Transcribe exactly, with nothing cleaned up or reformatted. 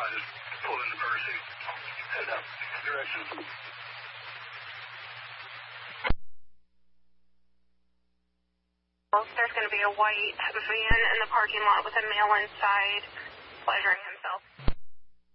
I just pulled in the Percy, head up direction. There's going to be a white van in the parking lot with a male inside, pleasuring himself.